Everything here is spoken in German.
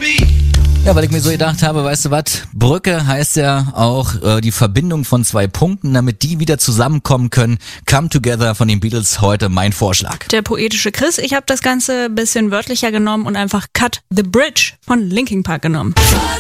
Ja, weil ich mir so gedacht habe, weißt du was, Brücke heißt ja auch die Verbindung von zwei Punkten, damit die wieder zusammenkommen können. Come Together von den Beatles, heute mein Vorschlag. Der poetische Chris, ich habe das Ganze ein bisschen wörtlicher genommen und einfach Cut the Bridge von Linkin Park genommen.